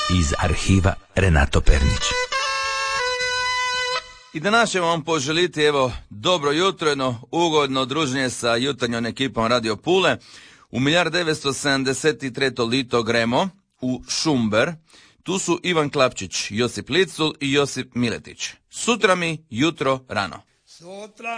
iz arhiva Renato Pernić. I danas ćemo vam poželiti, evo, dobro jutro, jedno ugodno druženje sa jutarnjom ekipom Radio Pule. U 1973. lito gremo u Šumber. Tu su Ivan Klapčić, Josip Licul i Josip Miletić. Sutra mi jutro rano.